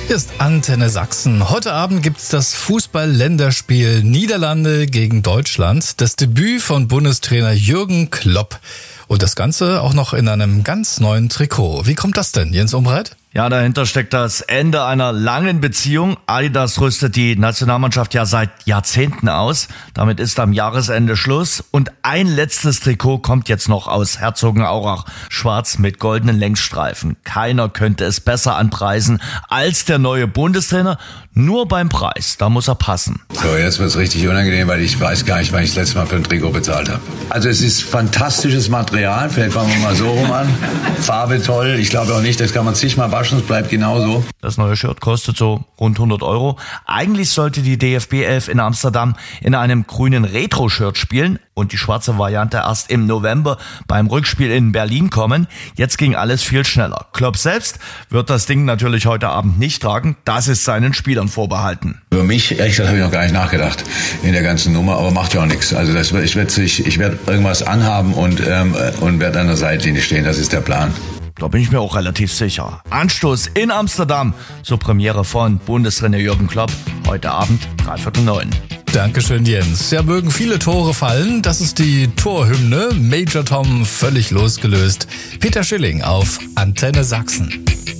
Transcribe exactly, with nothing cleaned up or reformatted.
Hier ist Antenne Sachsen. Heute Abend gibt's das Fußball-Länderspiel Niederlande gegen Deutschland. Das Debüt von Bundestrainer Jürgen Klopp. Und das Ganze auch noch in einem ganz neuen Trikot. Wie kommt das denn, Jens Umbreit? Ja, dahinter steckt das Ende einer langen Beziehung. Adidas rüstet die Nationalmannschaft ja seit Jahrzehnten aus. Damit ist am Jahresende Schluss. Und ein letztes Trikot kommt jetzt noch aus Herzogenaurach. Schwarz mit goldenen Längsstreifen. Keiner könnte es besser anpreisen als der neue Bundestrainer. Nur beim Preis, da muss er passen. So, jetzt wird's richtig unangenehm, weil ich weiß gar nicht, wann ich das letzte Mal für ein Trikot bezahlt habe. Also es ist fantastisches Material. Vielleicht fangen wir mal so rum an. Farbe toll. Ich glaube auch nicht, das kann man zigmal waschen. Es bleibt genauso. Das neue Shirt kostet so rund hundert Euro. Eigentlich sollte die D F B elf in Amsterdam in einem grünen Retro-Shirt spielen und die schwarze Variante erst im November beim Rückspiel in Berlin kommen. Jetzt ging alles viel schneller. Klopp selbst wird das Ding natürlich heute Abend nicht tragen. Das ist seinen Spielern vorbehalten. Über mich, ehrlich gesagt, habe ich noch gar nicht nachgedacht in der ganzen Nummer, aber macht ja auch nichts. Also das, ich werde ich werd irgendwas anhaben und, ähm, und werde an der Seitlinie stehen. Das ist der Plan. Da bin ich mir auch relativ sicher. Anstoß in Amsterdam zur Premiere von Bundestrainer Jürgen Klopp. Heute Abend, dreiviertel neun. Dankeschön, Jens. Ja, mögen viele Tore fallen. Das ist die Torhymne. Major Tom völlig losgelöst. Peter Schilling auf Antenne Sachsen.